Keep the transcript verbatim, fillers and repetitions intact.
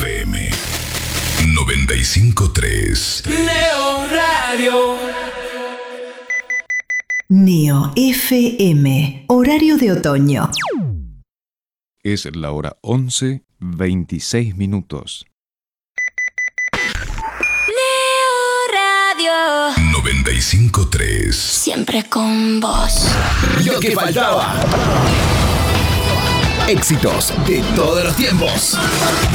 F M noventa y cinco punto tres. Neo Radio. Neo F M, horario de otoño. Es la hora once, veintiséis minutos. Neo Radio. noventa y cinco punto tres. Siempre con vos. Lo que faltaba. Éxitos de todos los tiempos.